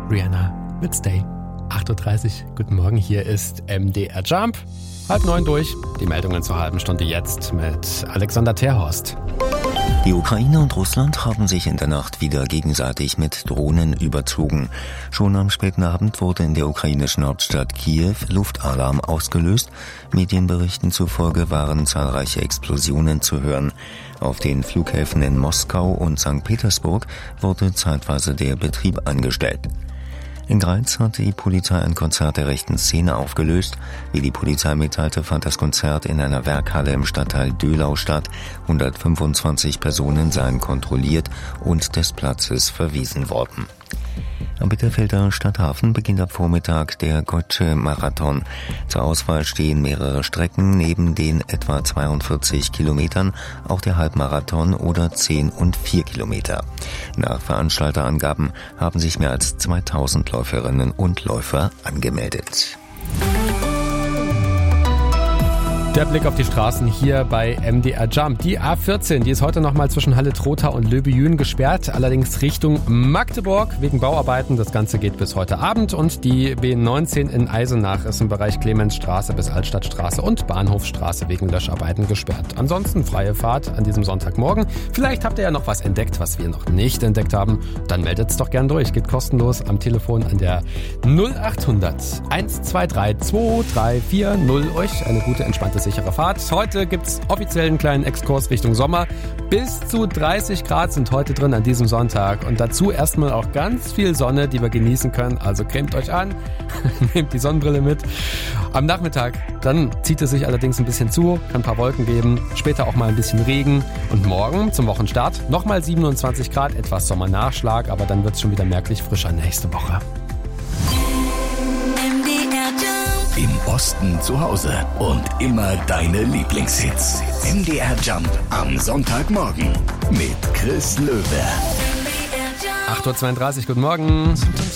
Rihanna mit Stay. 8.30 Uhr, guten Morgen, hier ist MDR Jump. 8:30 durch, die Meldungen zur halben Stunde jetzt mit Alexander Terhorst. Die Ukraine und Russland haben sich in der Nacht wieder gegenseitig mit Drohnen überzogen. Schon am späten Abend wurde in der ukrainischen Hauptstadt Kiew Luftalarm ausgelöst. Medienberichten zufolge waren zahlreiche Explosionen zu hören. Auf den Flughäfen in Moskau und St. Petersburg wurde zeitweise der Betrieb eingestellt. In Greiz hat die Polizei ein Konzert der rechten Szene aufgelöst. Wie die Polizei mitteilte, fand das Konzert in einer Werkhalle im Stadtteil Döhlau statt. 125 Personen seien kontrolliert und des Platzes verwiesen worden. Am Bitterfelder Stadthafen beginnt ab Vormittag der Gotche-Marathon. Zur Auswahl stehen mehrere Strecken, neben den etwa 42 Kilometern auch der Halbmarathon oder 10 und 4 Kilometer. Nach Veranstalterangaben haben sich mehr als 2000 Läuferinnen und Läufer angemeldet. Der Blick auf die Straßen hier bei MDR Jump. Die A14, die ist heute nochmal zwischen Halle-Trotha und Löbejün gesperrt, allerdings Richtung Magdeburg wegen Bauarbeiten. Das Ganze geht bis heute Abend und die B19 in Eisenach ist im Bereich Clemensstraße bis Altstadtstraße und Bahnhofstraße wegen Löscharbeiten gesperrt. Ansonsten freie Fahrt an diesem Sonntagmorgen. Vielleicht habt ihr ja noch was entdeckt, was wir noch nicht entdeckt haben. Dann meldet's doch gern durch. Geht kostenlos am Telefon an der 0800 123 2340. Euch eine gute, entspannte, sichere Fahrt. Heute gibt's offiziell einen kleinen Exkurs Richtung Sommer. Bis zu 30 Grad sind heute drin an diesem Sonntag. Und dazu erstmal auch ganz viel Sonne, die wir genießen können. Also cremt euch an, nehmt die Sonnenbrille mit. Am Nachmittag, dann zieht es sich allerdings ein bisschen zu, kann ein paar Wolken geben, später auch mal ein bisschen Regen. Und morgen zum Wochenstart nochmal 27 Grad, etwas Sommernachschlag, aber dann wird's schon wieder merklich frischer nächste Woche. Im Osten zu Hause und immer deine Lieblingshits. MDR Jump am Sonntagmorgen mit Chris Löwe. 8.32 Uhr, guten Morgen.